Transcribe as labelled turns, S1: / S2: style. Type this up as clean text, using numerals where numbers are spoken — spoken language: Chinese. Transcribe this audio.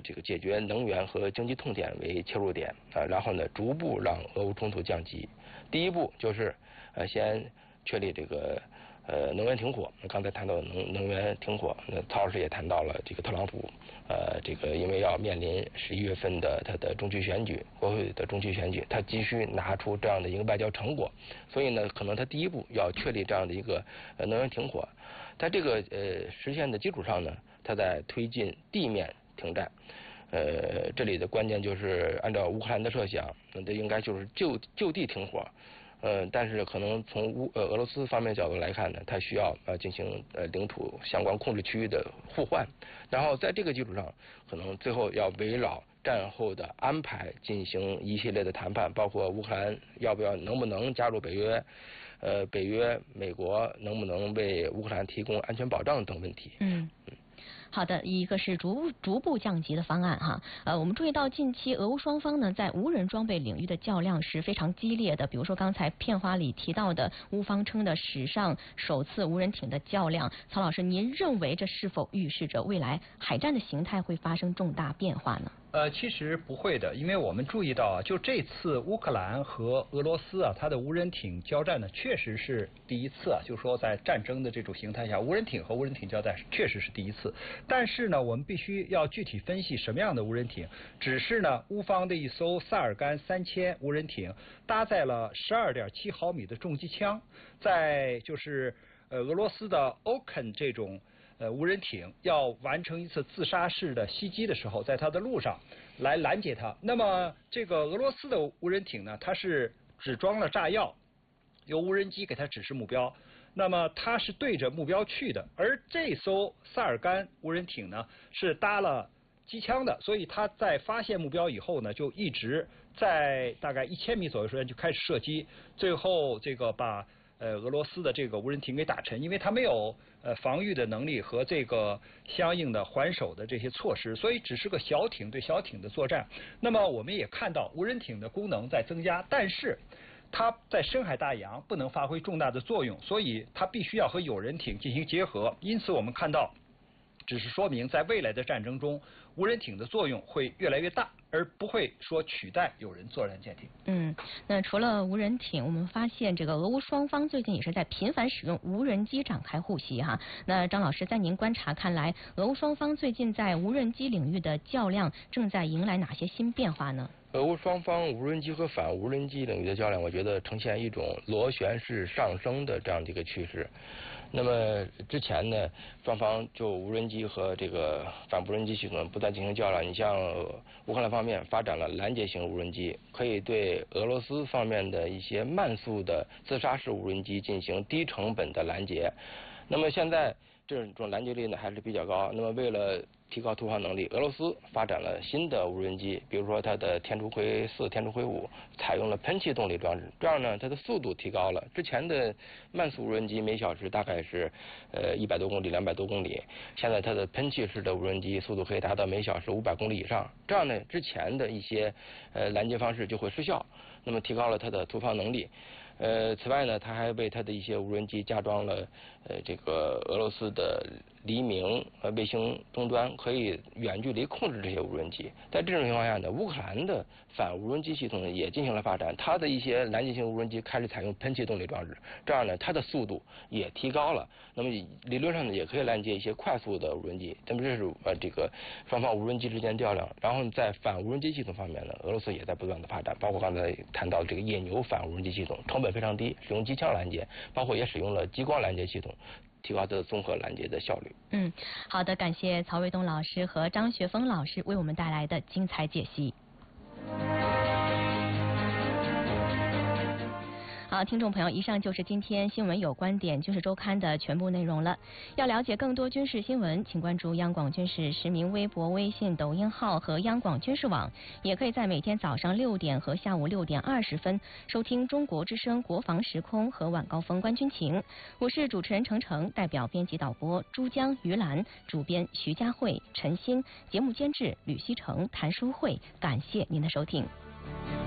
S1: 这个解决能源和经济痛点为切入点啊，然后呢逐步让俄乌冲突降级。第一步就是先确立这个能源停火。刚才谈到能源停火，曹老师也谈到了这个特朗普这个因为要面临11月份的他的中期选举，国会的中期选举，他急需拿出这样的一个外交成果，所以呢，可能他第一步要确立这样的一个能源停火。在这个实现的基础上呢，他在推进地面停战。这里的关键就是按照乌克兰的设想，这应该就是就地停火。但是可能从俄罗斯方面角度来看呢，它需要进行领土相关控制区域的互换，然后在这个基础上，可能最后要围绕战后的安排进行一系列的谈判，包括乌克兰能不能加入北约，北约美国能不能为乌克兰提供安全保障等问题。
S2: 好的，一个是逐步降级的方案哈。我们注意到近期俄乌双方呢在无人装备领域的较量是非常激烈的，比如说刚才片花里提到的乌方称的史上首次无人艇的较量，曹老师，您认为这是否预示着未来海战的形态会发生重大变化呢？
S3: 其实不会的，因为我们注意到就这次乌克兰和俄罗斯它的无人艇交战呢，确实是第一次就是说在战争的这种形态下，无人艇和无人艇交战确实是第一次。但是呢，我们必须要具体分析什么样的无人艇。只是呢，乌方的一艘萨尔干3000无人艇搭载了12.7毫米的重机枪，在就是俄罗斯的欧肯这种无人艇要完成一次自杀式的袭击的时候，在它的路上来拦截它。那么这个俄罗斯的无人艇呢，它是只装了炸药，由无人机给它指示目标，那么它是对着目标去的。而这艘萨尔干无人艇呢，是搭了机枪的，所以它在发现目标以后呢，就一直在大概1000米左右时间就开始射击，最后这个把俄罗斯的这个无人艇给打沉，因为它没有防御的能力和这个相应的还手的这些措施，所以只是个小艇对小艇的作战。那么我们也看到无人艇的功能在增加，但是它在深海大洋不能发挥重大的作用，所以它必须要和有人艇进行结合。因此我们看到只是说明在未来的战争中，无人艇的作用会越来越大，而不会说取代有人作战舰艇。
S2: 那除了无人艇，我们发现这个俄乌双方最近也是在频繁使用无人机展开互袭哈。那张老师，在您观察看来，俄乌双方最近在无人机领域的较量正在迎来哪些新变化呢？
S1: 俄乌双方无人机和反无人机领域的较量，我觉得呈现一种螺旋式上升的这样的一个趋势。那么之前呢，双方就无人机和这个反无人机系统不断进行较量。你像乌克兰方面发展了拦截型无人机，可以对俄罗斯方面的一些慢速的自杀式无人机进行低成本的拦截。那么现在这种拦截率呢还是比较高。那么为了提高突防能力，俄罗斯发展了新的无人机，比如说它的天竺葵4、天竺葵5采用了喷气动力装置，这样呢它的速度提高了。之前的慢速无人机每小时大概是100多公里、200多公里，现在它的喷气式的无人机速度可以达到每小时500公里以上，这样呢之前的一些拦截方式就会失效，那么提高了它的突防能力。此外呢，它还为它的一些无人机加装了这个俄罗斯的黎明卫星终端，可以远距离控制这些无人机。在这种情况下呢，乌克兰的反无人机系统也进行了发展，它的一些拦截型无人机开始采用喷气动力装置，这样呢，它的速度也提高了。那么理论上呢，也可以拦截一些快速的无人机。那么这是这个双方无人机之间较量。然后在反无人机系统方面呢，俄罗斯也在不断的发展，包括刚才谈到这个野牛反无人机系统，成本非常低，使用机枪拦截，包括也使用了激光拦截系统，提高它的综合拦截的效率。
S2: 好的，感谢曹卫东老师和张学峰老师为我们带来的精彩解析。好，听众朋友，以上就是今天新闻有观点军事周刊的全部内容了。要了解更多军事新闻，请关注央广军事实名微博、微信、抖音号和央广军事网，也可以在每天早上6点和下午6点20分收听中国之声国防时空和晚高峰观军情。我是主持人程程，代表编辑导播珠江、于兰，主编徐佳慧、陈鑫，节目监制吕希成、谭淑慧，感谢您的收听。